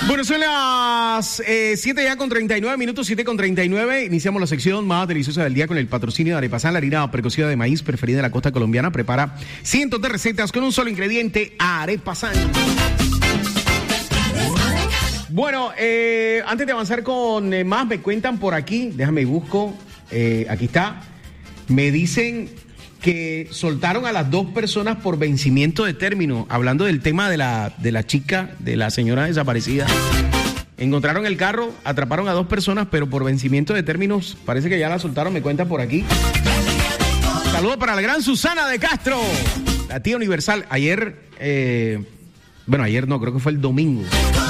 Bueno, son las 7 ya con 39 minutos, 7 con 39. Iniciamos la sección más deliciosa del día con el patrocinio de Arepasán, la harina precocida de maíz preferida de la costa colombiana. Prepara cientos de recetas con un solo ingrediente, Arepasán. Bueno, antes de avanzar con más, me cuentan por aquí, déjame y busco, aquí está, me dicen que soltaron a las 2 personas por vencimiento de término, hablando del tema de la chica, de la señora desaparecida. Encontraron el carro, atraparon a 2 personas, pero por vencimiento de términos parece que ya la soltaron, me cuentan por aquí. Saludos para la gran Susana de Castro, la tía universal. Ayer no, creo que fue el domingo.